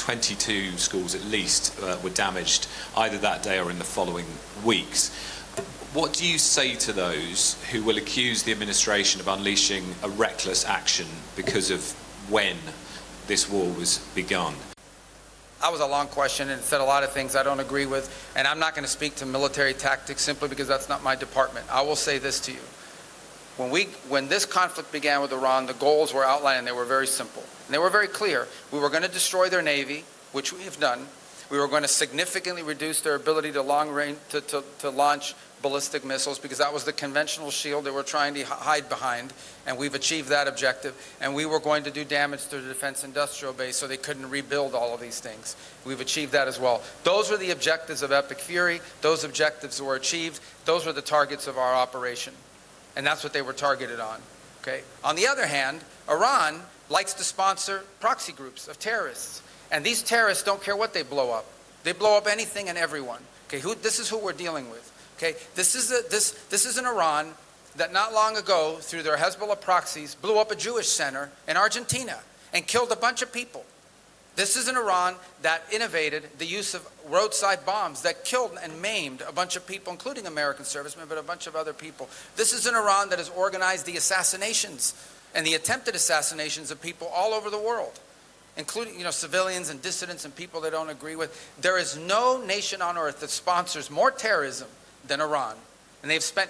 22 schools at least were damaged either that day or in the following weeks. What do you say to those who will accuse the administration of unleashing a reckless action because of when this war was begun? That was a long question, and it said a lot of things I don't agree with, and I'm not going to speak to military tactics simply because that's not my department. I will say this to you. When this conflict began with Iran, the goals were outlined and they were very simple. And they were very clear. We were going to destroy their navy, which we have done. We were going to significantly reduce their ability to launch ballistic missiles, because that was the conventional shield they were trying to hide behind, and we've achieved that objective. And we were going to do damage to the defense industrial base so they couldn't rebuild all of these things. We've achieved that as well. Those were the objectives of Epic Fury. Those objectives were achieved. Those were the targets of our operation. And that's what they were targeted on. Okay? On the other hand, Iran likes to sponsor proxy groups of terrorists. And these terrorists don't care what they blow up. They blow up anything and everyone. Okay? This is who we're dealing with. Okay? This is an Iran that not long ago, through their Hezbollah proxies, blew up a Jewish center in Argentina and killed a bunch of people. This is an Iran that innovated the use of roadside bombs that killed and maimed a bunch of people, including American servicemen, but a bunch of other people. This is an Iran that has organized the assassinations and the attempted assassinations of people all over the world, including, civilians and dissidents and people they don't agree with. There is no nation on earth that sponsors more terrorism than Iran. And they've spent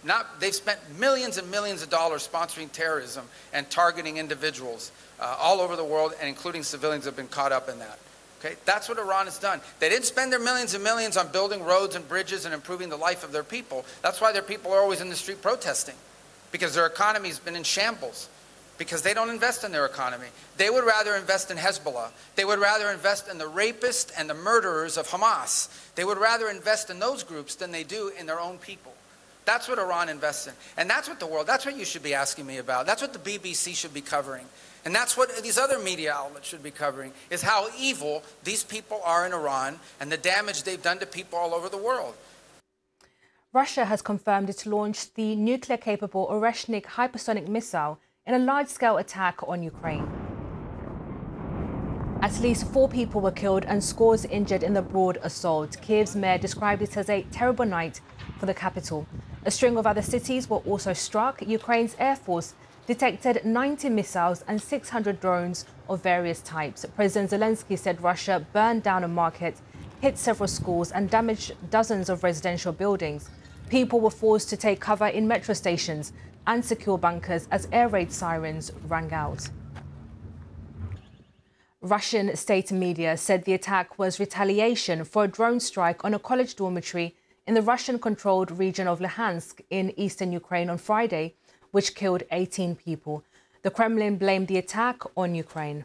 millions and millions of dollars sponsoring terrorism and targeting individuals all over the world, and including civilians have been caught up in that. Okay? That's what Iran has done. They didn't spend their millions and millions on building roads and bridges and improving the life of their people. That's why their people are always in the street protesting, because their economy has been in shambles, because they don't invest in their economy. They would rather invest in Hezbollah. They would rather invest in the rapists and the murderers of Hamas. They would rather invest in those groups than they do in their own people. That's what Iran invests in. And that's what that's what you should be asking me about. That's what the BBC should be covering. And that's what these other media outlets should be covering, is how evil these people are in Iran and the damage they've done to people all over the world. Russia has confirmed it launched the nuclear-capable Oreshnik hypersonic missile in a large-scale attack on Ukraine. At least 4 people were killed and scores injured in the broad assault. Kiev's mayor described it as a terrible night for the capital. A string of other cities were also struck. Ukraine's Air Force detected 90 missiles and 600 drones of various types. President Zelensky said Russia burned down a market, hit several schools and damaged dozens of residential buildings. People were forced to take cover in metro stations and secure bunkers as air raid sirens rang out. Russian state media said the attack was retaliation for a drone strike on a college dormitory in the Russian-controlled region of Luhansk in eastern Ukraine on Friday, which killed 18 people. The Kremlin blamed the attack on Ukraine.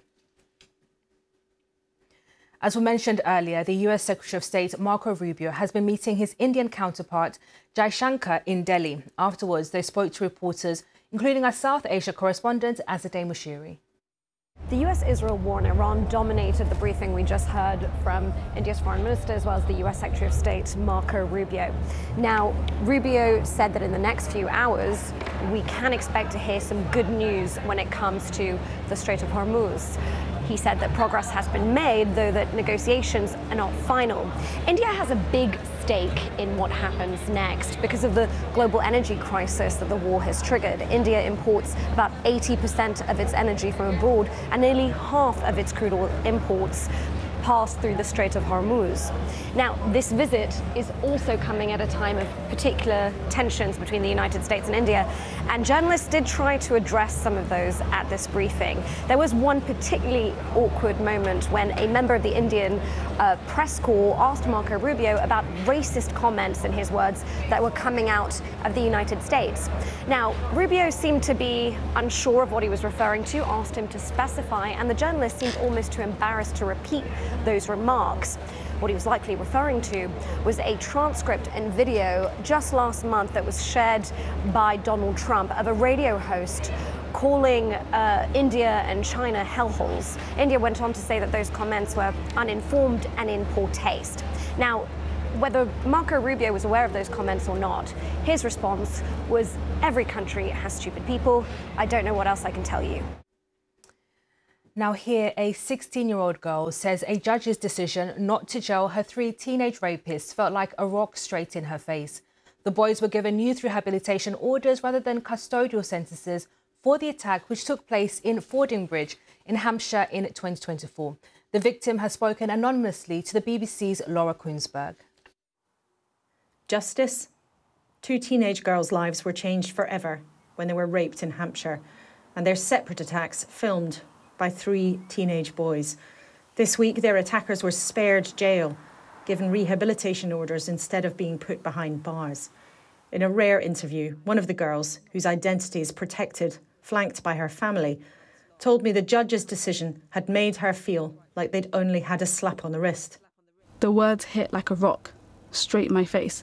As we mentioned earlier, the US Secretary of State Marco Rubio has been meeting his Indian counterpart Jaishankar in Delhi. Afterwards, they spoke to reporters, including our South Asia correspondent Azadeh Moshiri. The US-Israel war in Iran dominated the briefing we just heard from India's foreign minister as well as the US Secretary of State Marco Rubio. Now, Rubio said that in the next few hours we can expect to hear some good news when it comes to the Strait of Hormuz. He said that progress has been made, though that negotiations are not final. India has a big stake in what happens next because of the global energy crisis that the war has triggered. India imports about 80% of its energy from abroad, and nearly half of its crude oil imports pass through the Strait of Hormuz. Now, this visit is also coming at a time of particular tensions between the United States and India, and journalists did try to address some of those at this briefing. There was one particularly awkward moment when a member of the Indian press corps asked Marco Rubio about racist comments, in his words, that were coming out of the United States. Now, Rubio seemed to be unsure of what he was referring to, asked him to specify, and the journalist seemed almost too embarrassed to repeat those remarks. What he was likely referring to was a transcript and video just last month that was shared by Donald Trump of a radio host calling India and China hellholes. India went on to say that those comments were uninformed and in poor taste. Now, whether Marco Rubio was aware of those comments or not, his response was, "Every country has stupid people. I don't know what else I can tell you." Now here, a 16-year-old girl says a judge's decision not to jail her 3 teenage rapists felt like a rock straight in her face. The boys were given youth rehabilitation orders rather than custodial sentences for the attack, which took place in Fordingbridge in Hampshire in 2024. The victim has spoken anonymously to the BBC's Laura Kunsberg. Justice? 2 teenage girls' lives were changed forever when they were raped in Hampshire, and their separate attacks filmed by 3 teenage boys. This week, their attackers were spared jail, given rehabilitation orders instead of being put behind bars. In a rare interview, one of the girls, whose identity is protected, flanked by her family, told me the judge's decision had made her feel like they'd only had a slap on the wrist. The words hit like a rock, straight in my face.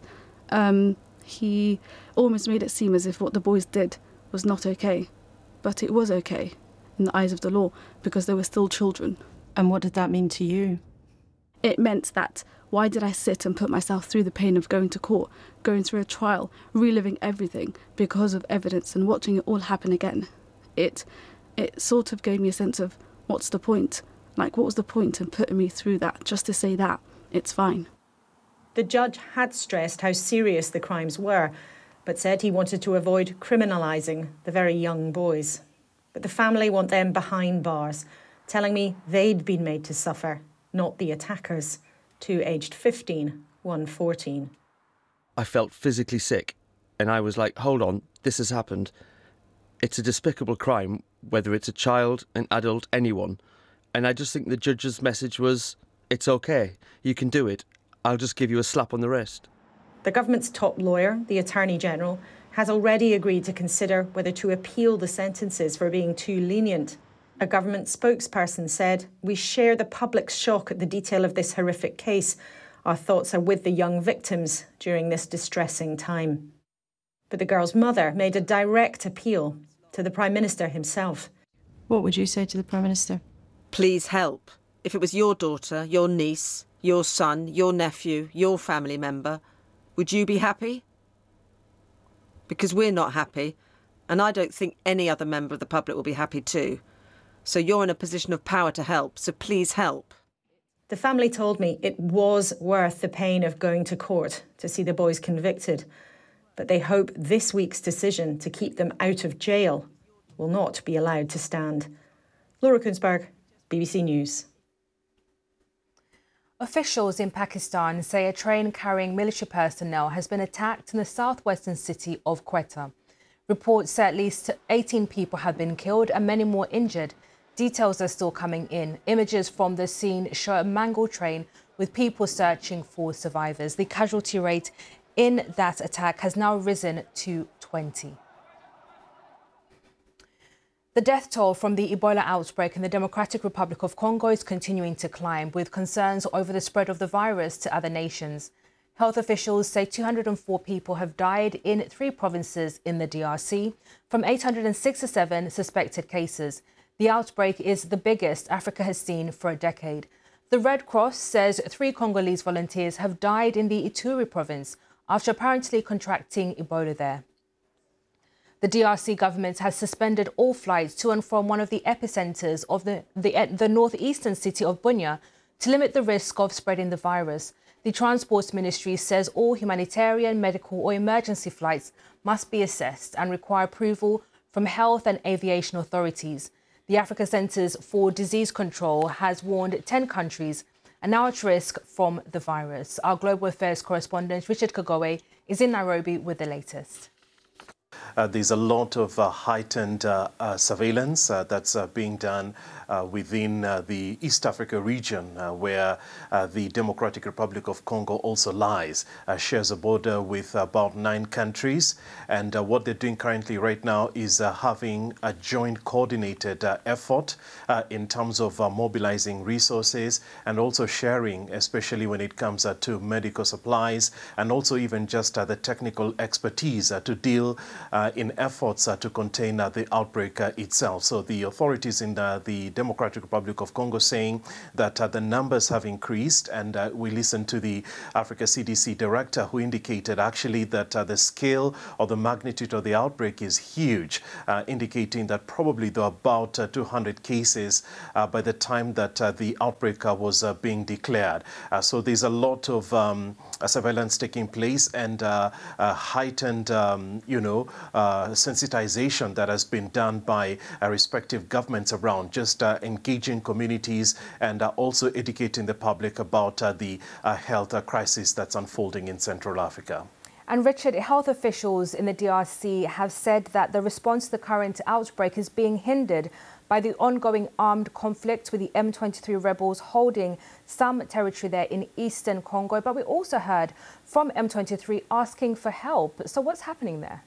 He almost made it seem as if what the boys did was not okay, but it was okay in the eyes of the law because they were still children. And what did that mean to you? It meant that why did I sit and put myself through the pain of going to court, going through a trial, reliving everything because of evidence and watching it all happen again? It sort of gave me a sense of what's the point? Like, what was the point in putting me through that just to say that it's fine? The judge had stressed how serious the crimes were, but said he wanted to avoid criminalising the very young boys. But the family want them behind bars, telling me they'd been made to suffer, not the attackers. 2 aged 15, 1 14. I felt physically sick, and I was like, hold on, this has happened. It's a despicable crime, whether it's a child, an adult, anyone. And I just think the judge's message was, it's okay, you can do it, I'll just give you a slap on the wrist. The government's top lawyer, the Attorney General, has already agreed to consider whether to appeal the sentences for being too lenient. A government spokesperson said, "We share the public's shock at the detail of this horrific case. Our thoughts are with the young victims during this distressing time." But the girl's mother made a direct appeal to the Prime Minister himself. What would you say to the Prime Minister? Please help. If it was your daughter, your niece, your son, your nephew, your family member, would you be happy? Because we're not happy, and I don't think any other member of the public will be happy too. So you're in a position of power to help, so please help. The family told me it was worth the pain of going to court to see the boys convicted, but they hope this week's decision to keep them out of jail will not be allowed to stand. Laura Kunsberg, BBC News. Officials in Pakistan say a train carrying military personnel has been attacked in the southwestern city of Quetta. Reports say at least 18 people have been killed and many more injured. Details are still coming in. Images from the scene show a mangled train with people searching for survivors. The casualty rate in that attack has now risen to 20. The death toll from the Ebola outbreak in the Democratic Republic of Congo is continuing to climb, with concerns over the spread of the virus to other nations. Health officials say 204 people have died in 3 provinces in the DRC from 867 suspected cases. The outbreak is the biggest Africa has seen for a decade. The Red Cross says 3 Congolese volunteers have died in the Ituri province after apparently contracting Ebola there. The DRC government has suspended all flights to and from one of the epicenters of the northeastern city of Bunia to limit the risk of spreading the virus. The Transport Ministry says all humanitarian, medical or emergency flights must be assessed and require approval from health and aviation authorities. The Africa Centres for Disease Control has warned 10 countries are now at risk from the virus. Our Global Affairs correspondent Richard Kagowe is in Nairobi with the latest. There's a lot of heightened surveillance that's being done within the East Africa region, where the Democratic Republic of Congo also lies, shares a border with about 9 countries. And what they're doing currently right now is having a joint coordinated effort in terms of mobilizing resources and also sharing, especially when it comes to medical supplies and also even just the technical expertise to deal in efforts to contain the outbreak itself. So the authorities in the Democratic Republic of Congo saying that the numbers have increased, and we listened to the Africa CDC director who indicated actually that the scale or the magnitude of the outbreak is huge, indicating that probably there were about 200 cases by the time that the outbreak was being declared. So there's a lot of surveillance taking place and heightened, sensitization that has been done by respective governments around, just engaging communities and also educating the public about the health crisis that's unfolding in Central Africa. And Richard, health officials in the DRC have said that the response to the current outbreak is being hindered by the ongoing armed conflict with the M23 rebels holding some territory there in eastern Congo. But we also heard from M23 asking for help. So what's happening there?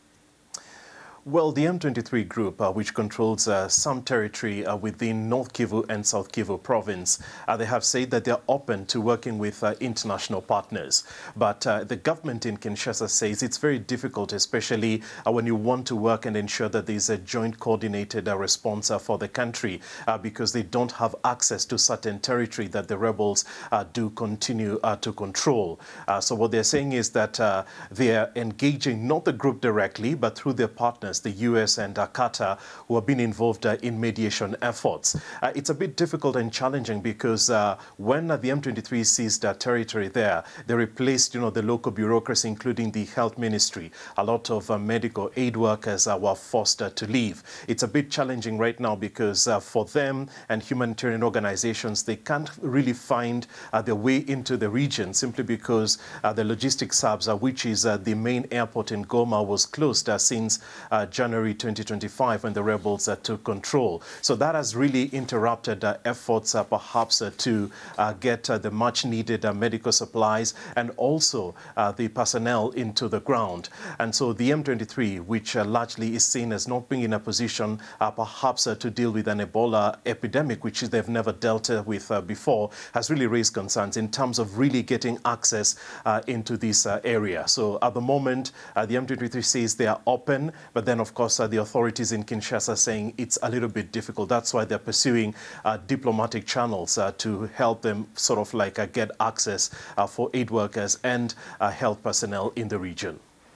Well, the M23 group, which controls some territory within North Kivu and South Kivu province, they have said that they're open to working with international partners. But the government in Kinshasa says it's very difficult, especially when you want to work and ensure that there's a joint coordinated response for the country, because they don't have access to certain territory that the rebels do continue to control. So what they're saying is that they're engaging not the group directly, but through their partners, the US and Qatar, who have been involved in mediation efforts. It's a bit difficult and challenging because when the M23 seized territory there, they replaced, the local bureaucracy, including the health ministry. A lot of medical aid workers were forced to leave. It's a bit challenging right now because for them and humanitarian organizations, they can't really find their way into the region simply because the logistics hubs, which is the main airport in Goma, was closed since January 2025 when the rebels took control. So that has really interrupted efforts perhaps to get the much needed medical supplies and also the personnel into the ground. And so the M23, which largely is seen as not being in a position perhaps to deal with an Ebola epidemic, which they've never dealt with before, has really raised concerns in terms of really getting access into this area. So at the moment, the M23 says they are open, but then of course the authorities in Kinshasa saying it's a little bit difficult. That's why they're pursuing diplomatic channels to help them sort of like get access for aid workers and health personnel in the region.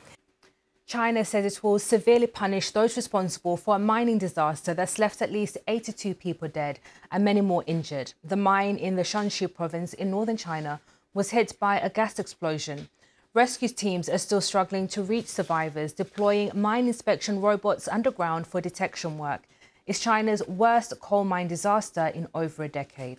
China says it will severely punish those responsible for a mining disaster that's left at least 82 people dead and many more injured. The mine in the Shanxi province in northern China was hit by a gas explosion. Rescue teams are still struggling to reach survivors, deploying mine inspection robots underground for detection work. It's China's worst coal mine disaster in over a decade.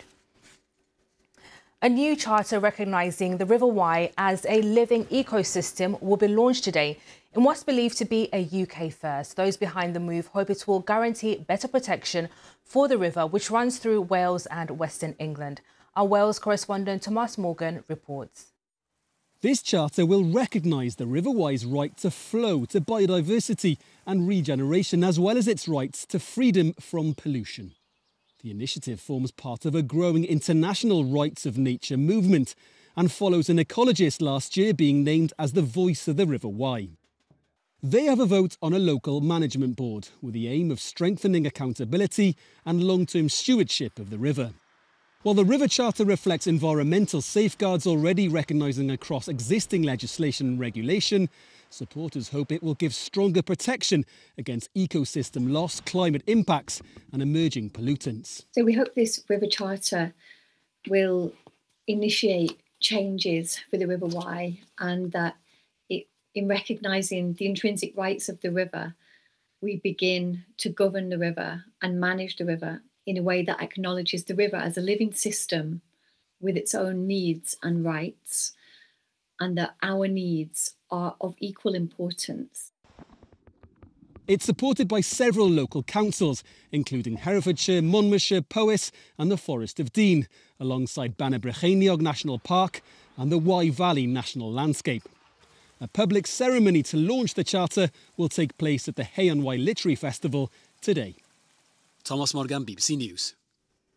A new charter recognising the River Wye as a living ecosystem will be launched today in what's believed to be a UK first. Those behind the move hope it will guarantee better protection for the river, which runs through Wales and Western England. Our Wales correspondent Thomas Morgan reports. This charter will recognise the River Wye's right to flow, to biodiversity and regeneration, as well as its rights to freedom from pollution. The initiative forms part of a growing international rights of nature movement and follows an ecologist last year being named as the voice of the River Wye. They have a vote on a local management board with the aim of strengthening accountability and long-term stewardship of the river. While the River Charter reflects environmental safeguards already recognising across existing legislation and regulation, supporters hope it will give stronger protection against ecosystem loss, climate impacts and emerging pollutants. So we hope this River Charter will initiate changes for the River Wye, and that in recognising the intrinsic rights of the river, we begin to govern the river and manage the river in a way that acknowledges the river as a living system with its own needs and rights, and that our needs are of equal importance. It's supported by several local councils, including Herefordshire, Monmouthshire, Powys and the Forest of Dean, alongside Banabrycheiniog National Park and the Wye Valley National Landscape. A public ceremony to launch the charter will take place at the Hay on Wye Literary Festival today. Thomas Morgan, BBC News.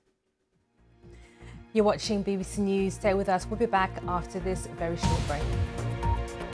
You're watching BBC News. Stay with us. We'll be back after this very short break.